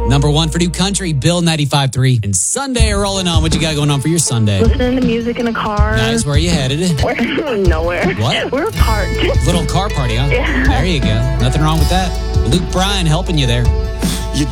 Number 1 for New Country, Bill 95.3. And Sunday are rolling on. What you got going on for your Sunday? Listening to music in a car. Nice. Where are you headed? We're nowhere. What? We're parked. Little car party, huh? Yeah. There you go. Nothing wrong with that. Luke Bryan helping you there.